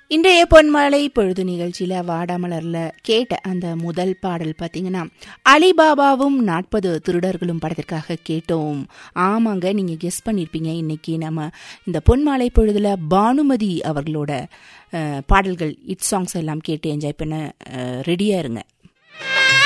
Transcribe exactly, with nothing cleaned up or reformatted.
இன்றைய பொன்மாலை பொழுது நிகழ்ச்சியில வாடாமலர்ல கேட்ட அந்த முதல் பாடல் பார்த்தீங்கன்னா அலிபாபாவும் நாற்பது திருடர்களும் படத்திற்காக கேட்டோம். ஆமாங்க, நீங்க கெஸ் பண்ணிருப்பீங்க. இன்னைக்கு நம்ம இந்த பொன்மாலை பொழுதுல பானுமதி அவர்களோட பாடல்கள் இட் சாங்ஸ் எல்லாம் கேட்டு என்ஜாய் பண்ண ரெடியா இருங்க.